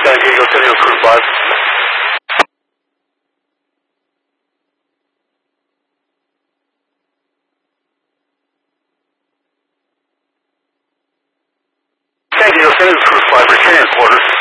San Diego, San Diego Crew 5. San Diego, San Diego Crew 5, returning your quarters.